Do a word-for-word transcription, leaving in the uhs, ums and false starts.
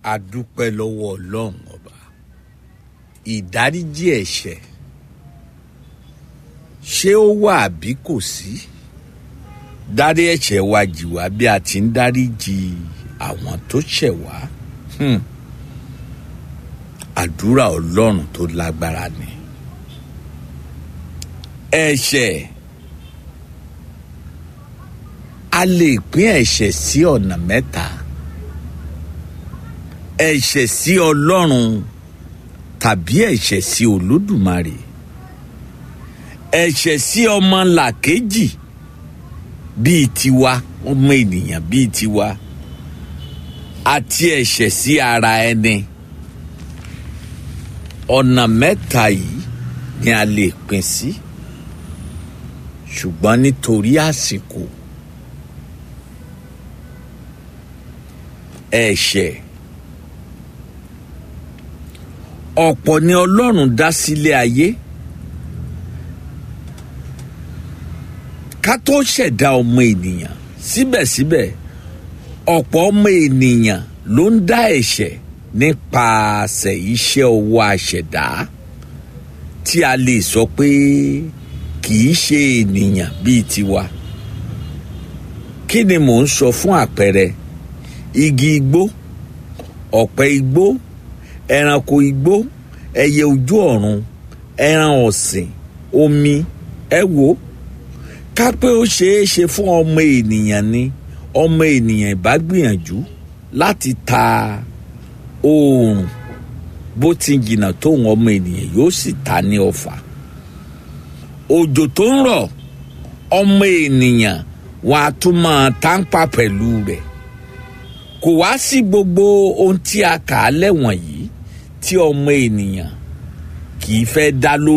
a dúpẹ́ lọ́wọ́ Ọlọ́run ọba. Ìdáríjì ẹ̀ṣẹ̀ ṣé ó wà àbí kò sí? Dárí ẹ̀ṣẹ̀ wa jì wá bí a ti ń dáríjì àwọn tó ṣẹ̀ wá. Hmm. Àdúrà Ọlọ́run tó lágbára ni. Ẹ̀ṣẹ̀, a lè pín ẹ̀ṣẹ̀ sí ọ̀nà mẹ́ta. Ẹ̀ṣẹ̀ sí Ọlọ́run tàbí ẹ̀ṣẹ̀ sí Olódùmarè. Ẹ̀ṣẹ̀ sí ọmọlàkejì bíi tiwa, ọmọ ènìyàn bíi tiwa, àti ẹ̀ṣẹ̀ sí ara ẹni. Ọ̀nà mẹ́ta yìí ni a lè pín sí. Ṣùgbọ́n nítorí àsìkò, ẹ̀ṣẹ̀ ọ̀pọ̀ ni Ọlọ́run dá sílé ayé. Ká tó ṣẹ̀dá ọmọ ènìyàn, síbẹ̀síbẹ̀ ọ̀pọ̀ ọmọ ènìyàn ló ń dá ẹ̀ṣẹ̀ nípasẹ̀ iṣẹ́ ọwọ́ aṣẹ̀dá tí a lè sọ pé kì í ṣe ènìyàn bíi tiwa. Kí ni mò ń sọ fún àpẹẹrẹ? Igi igbó, ọ̀pẹ igbó, ẹranko igbó, ẹyẹ ojú ọ̀run, ẹran ọ̀sìn, omi. Ẹ wò, ká pé ó ṣeé ṣe fún ọmọ ènìyàn ni, ọmọ ènìyàn ìbá gbìyànjú láti ta oòrùn bó ti jìnnà tóun ọmọ ènìyàn yóò sì ta ní ọfà. Òjò tó ń rọ̀, ọmọ ènìyàn wọn á tún máa tánpà pẹ̀lú rẹ̀. Kò wá sí gbogbo ohun tí a kà á lẹ́wọ̀n yìí tí ọmọ ènìyàn kì í fẹ́ dá lórí.